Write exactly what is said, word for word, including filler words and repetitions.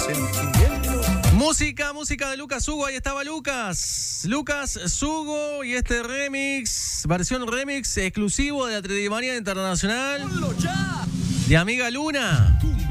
Música, música de Lucas Hugo, ahí estaba Lucas. Lucas Hugo y este remix, versión remix exclusivo de la Tridimanía Internacional de Amiga Luna.